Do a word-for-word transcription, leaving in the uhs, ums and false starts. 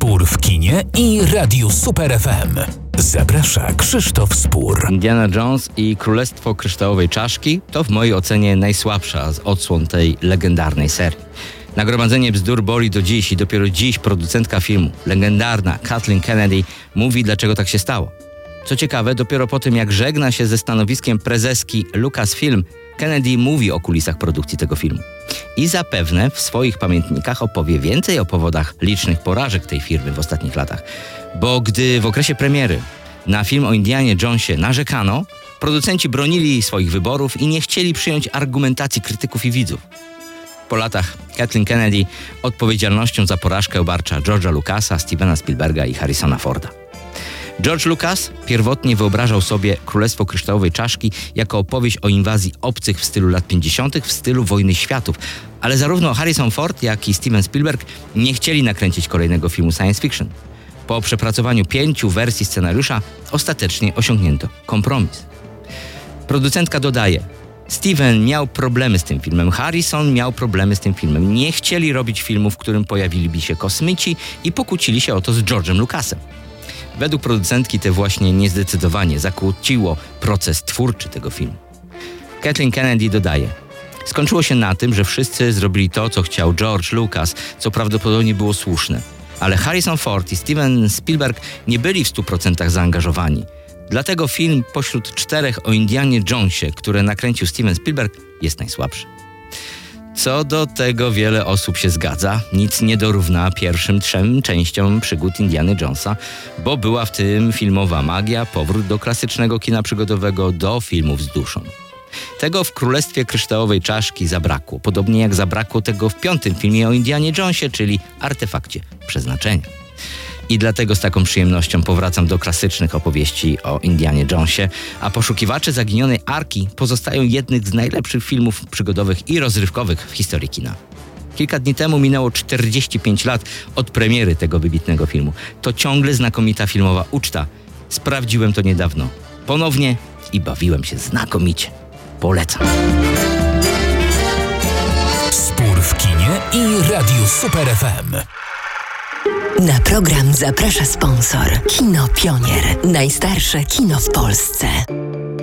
Spór w kinie i Radiu Super F M. Zaprasza Krzysztof Spór. Indiana Jones i Królestwo Kryształowej Czaszki to w mojej ocenie najsłabsza z odsłon tej legendarnej serii. Nagromadzenie bzdur boli do dziś i dopiero dziś producentka filmu, legendarna Kathleen Kennedy, mówi, dlaczego tak się stało. Co ciekawe, dopiero po tym, jak żegna się ze stanowiskiem prezeski Lucasfilm, Kennedy mówi o kulisach produkcji tego filmu. I zapewne w swoich pamiętnikach opowie więcej o powodach licznych porażek tej firmy w ostatnich latach. Bo gdy w okresie premiery na film o Indianie Jonesie narzekano, producenci bronili swoich wyborów i nie chcieli przyjąć argumentacji krytyków i widzów. Po latach Kathleen Kennedy odpowiedzialnością za porażkę obarcza George'a Lucasa, Stevena Spielberga i Harrisona Forda. George Lucas pierwotnie wyobrażał sobie Królestwo Kryształowej Czaszki jako opowieść o inwazji obcych w stylu lat pięćdziesiątych, w stylu Wojny Światów, ale zarówno Harrison Ford, jak i Steven Spielberg nie chcieli nakręcić kolejnego filmu science fiction. Po przepracowaniu pięciu wersji scenariusza ostatecznie osiągnięto kompromis. Producentka dodaje: Steven miał problemy z tym filmem, Harrison miał problemy z tym filmem. Nie chcieli robić filmu, w którym pojawiliby się kosmici i pokłócili się o to z George'em Lucasem. Według producentki te właśnie niezdecydowanie zakłóciło proces twórczy tego filmu. Kathleen Kennedy dodaje: skończyło się na tym, że wszyscy zrobili to, co chciał George Lucas, co prawdopodobnie było słuszne. Ale Harrison Ford i Steven Spielberg nie byli w stu procentach zaangażowani. Dlatego film pośród czterech o Indianie Jonesie, które nakręcił Steven Spielberg, jest najsłabszy. Co do tego wiele osób się zgadza. Nic nie dorówna pierwszym trzem częściom przygód Indiany Jonesa, bo była w tym filmowa magia, powrót do klasycznego kina przygodowego, do filmów z duszą. Tego w Królestwie Kryształowej Czaszki zabrakło, podobnie jak zabrakło tego w piątym filmie o Indianie Jonesie, czyli Artefakcie Przeznaczenia. I dlatego z taką przyjemnością powracam do klasycznych opowieści o Indianie Jonesie, a Poszukiwacze Zaginionej Arki pozostają jednym z najlepszych filmów przygodowych i rozrywkowych w historii kina. Kilka dni temu minęło czterdzieści pięć lat od premiery tego wybitnego filmu. To ciągle znakomita filmowa uczta. Sprawdziłem to niedawno. Ponownie i bawiłem się znakomicie. Polecam. Spór w kinie i Radiu Super F M. Na program zaprasza sponsor Kino Pionier. Najstarsze kino w Polsce.